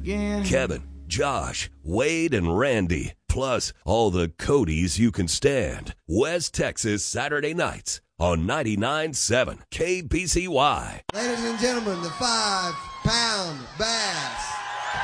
again. Kevin, Josh, Wade, and Randy, plus all the Codys you can stand. West Texas, Saturday nights on 99.7 KBCY. Ladies and gentlemen, the 5-pound bass.